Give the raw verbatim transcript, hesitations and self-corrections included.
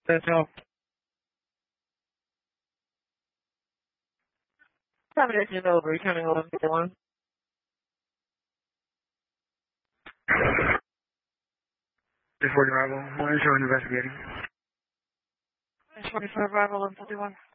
That's all. Combination over, returning eleven fifty-one. This forty arrival. What is your investigating? forty-five arrival eleven fifty-one.